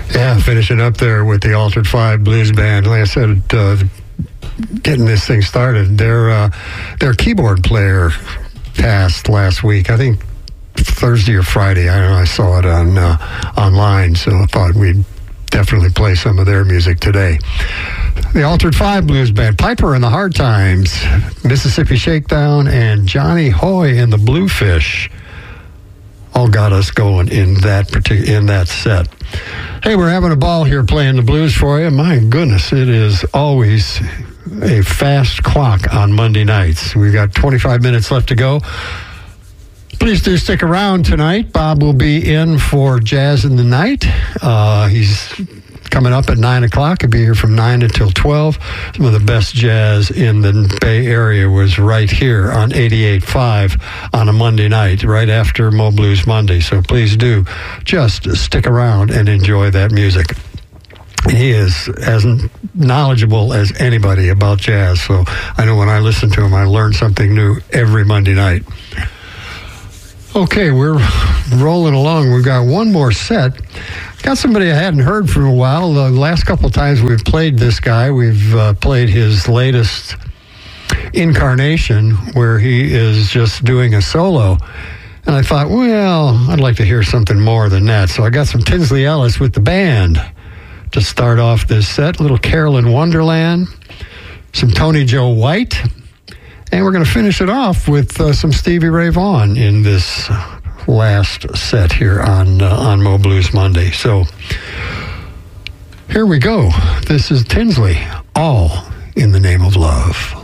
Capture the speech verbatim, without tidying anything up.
Yeah, finishing up there with the Altered Five Blues Band. Like I said, uh, getting this thing started, their uh, their keyboard player passed last week. I think Thursday or Friday. I don't know. I saw it on uh, online, so I thought we'd definitely play some of their music today. The Altered Five Blues Band, Piper and the Hard Times, Mississippi Shakedown, and Johnny Hoy and the Bluefish all got us going in that particular in that set. Hey, we're having a ball here playing the blues for you. My goodness, it is always a fast clock on Monday nights. We've got twenty-five minutes left to go. Please do stick around tonight. Bob will be in for Jazz in the Night. Uh, he's coming up at nine o'clock. He'll be here from nine until twelve. Some of the best jazz in the Bay Area was right here on eighty-eight point five on a Monday night, right after Mo Blues Monday. So please do just stick around and enjoy that music. He is as knowledgeable as anybody about jazz. So I know when I listen to him, I learn something new every Monday night. Okay, we're rolling along. We've got one more set. Got somebody I hadn't heard for a while. The last couple of times we've played this guy, we've uh, played his latest incarnation where he is just doing a solo. And I thought, well, I'd like to hear something more than that. So I got some Tinsley Ellis with the band to start off this set. Little Carolyn Wonderland, some Tony Joe White. And we're going to finish it off with uh, some Stevie Ray Vaughan in this last set here on uh, on Mo Blues Monday. So here we go. This is Tinsley, All in the Name of Love.